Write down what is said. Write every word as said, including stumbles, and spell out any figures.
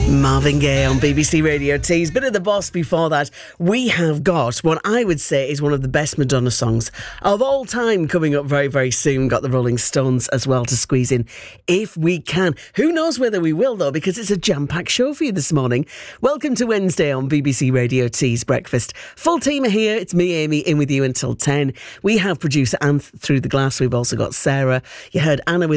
Marvin Gaye on B B C Radio Tees. Bit of the boss before that. We have got what I would say is one of the best Madonna songs of all time coming up very, very soon. Got the Rolling Stones as well to squeeze in if we can. Who knows whether we will, though, because it's a jam-packed show for you this morning. Welcome to Wednesday on B B C Radio Tees Breakfast. Full team are here. It's me, Amy, in with you until ten. We have producer Anth through the glass. We've also got Sarah. You heard Anna with